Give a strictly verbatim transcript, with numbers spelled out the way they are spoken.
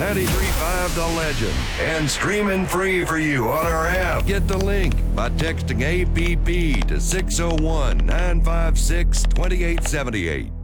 ninety-three point five The Legend, and streaming free for you on our app. Get the link by texting A P P to six oh one, nine five six, two eight seven eight.